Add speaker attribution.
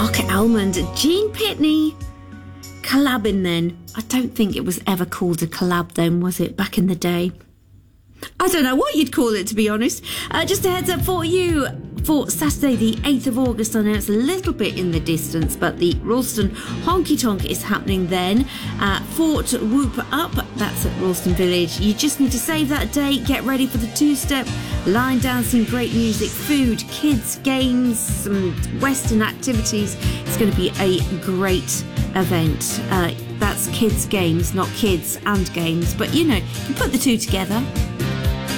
Speaker 1: Mark Almond, Gene Pitney. Collabing then. I don't think it was ever called a collab then, was it, back in the day? I don't know what you'd call it, to be honest. Just a heads up for you for Saturday the 8th of August. I know it's a little bit in the distance, but the Ralston Honky Tonk is happening then. Fort Whoop Up, that's at Ralston Village. You just need to save that date, get ready for the two-step, line dancing, great music, food, kids, games, some Western activities. It's going to be a great event. That's kids games, not kids and games, but you know, you put the two together.